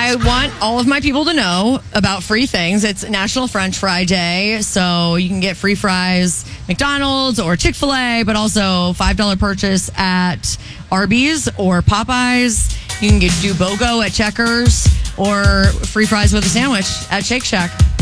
I want all of my people to know about free things. It's National French Fry Day, so you can get free fries, McDonald's or Chick-fil-A, but also $5 purchase at Arby's or Popeyes. You can do BOGO at Checkers or free fries with a sandwich at Shake Shack.